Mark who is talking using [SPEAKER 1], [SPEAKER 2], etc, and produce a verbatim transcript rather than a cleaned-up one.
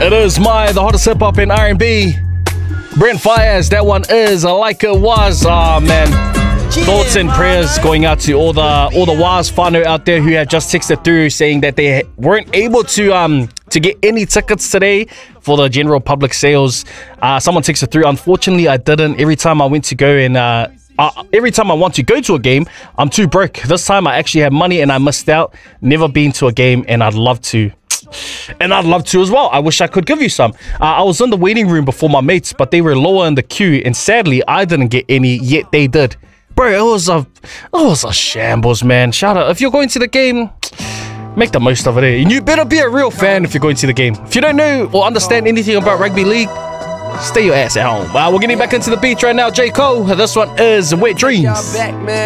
[SPEAKER 1] It is my the hottest hip hop in R and B. Brent Faiyaz, that one is like it was. Ah, man. Thoughts and prayers going out to all the all the Waz whānau out there who have just texted through saying that they weren't able to um to get any tickets today for the general public sales. Uh, someone texted through. Unfortunately, I didn't. Every time I went to go and uh, uh, every time I want to go to a game, I'm too broke. This time I actually had money and I missed out. Never been to a game and I'd love to. And I'd love to as well. I wish I could give you some. Uh, I was in the waiting room before my mates, but they were lower in the queue, and sadly, I didn't get any, yet they did. Bro, it was a, it was a shambles, man. Shout out. If you're going to the game, make the most of it. And you better be a real fan if you're going to the game. If you don't know or understand anything about rugby league, stay your ass at home. Uh, we're getting back into the beach right now. J. Cole, this one is Wet Dreams.